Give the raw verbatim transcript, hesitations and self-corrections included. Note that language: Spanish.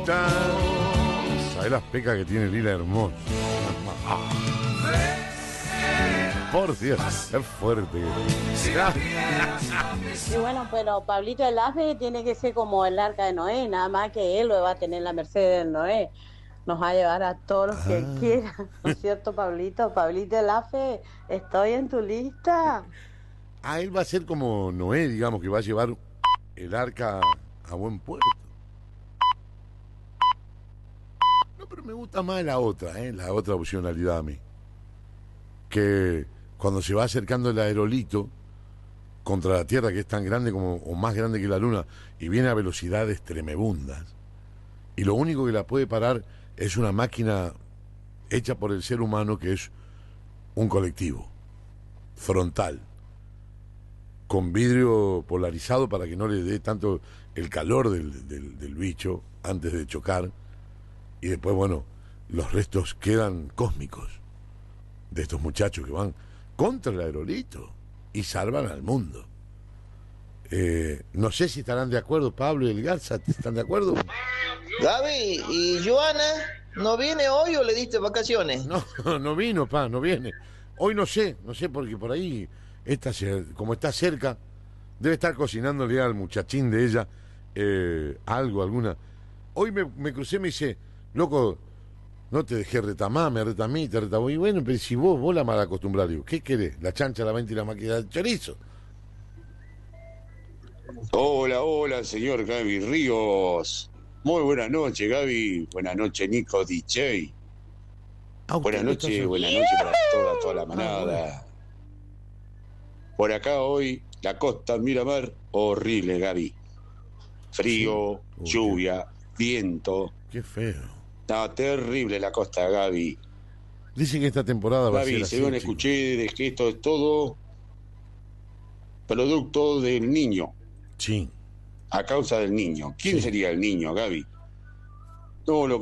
¿Sabés las pecas que tiene Lila Hermoso? Por Dios, es fuerte. Y bueno, pero Pablito el Afe tiene que ser como el arca de Noé, nada más que él lo va a tener la Mercedes del Noé. Nos va a llevar a todos los que Ah. quiera, ¿no es cierto, Pablito? Pablito el Afe, estoy en tu lista. Ah, él va a ser como Noé, digamos, que va a llevar el arca a buen puerto. No, pero me gusta más la otra, ¿eh? La otra opcionalidad a mí. Que cuando se va acercando el aerolito contra la Tierra, que es tan grande como, o más grande que la Luna, y viene a velocidades tremebundas, y lo único que la puede parar es una máquina hecha por el ser humano, que es un colectivo frontal, con vidrio polarizado para que no le dé tanto el calor del, del, del bicho antes de chocar, y después, bueno, los restos quedan cósmicos de estos muchachos que van contra el aerolito y salvan al mundo. Eh, no sé si estarán de acuerdo Pablo y el Garza, ¿están de acuerdo? Gaby, ¿y Joana no viene hoy o le diste vacaciones? No, no vino, pa, no viene. Hoy no sé, no sé porque por ahí, esta, como está cerca, debe estar cocinándole al muchachín de ella eh, algo, alguna. Hoy me, me crucé, me dice, loco, no te dejé retamar, me retamí, te retamó. Y bueno, pero si vos, vos la mal acostumbrada, digo, ¿qué querés? ¿La chancha, la venta y la máquina de chorizo? Hola, hola, señor Gaby Ríos. Muy buenas noches, Gaby. Buenas noches, Nico D J. Ah, buenas noches, buenas noches para toda, toda la manada. Ah, bueno. Por acá hoy, la costa Miramar, horrible, Gaby. Frío, sí. Lluvia, qué... viento. Qué feo. Está terrible la costa, Gaby. Dicen que esta temporada va Gaby, a ser así, según chicos. escuché de que esto es todo producto del niño. Sí. A causa del niño. ¿Quién sí. sería el niño, Gaby? No, lo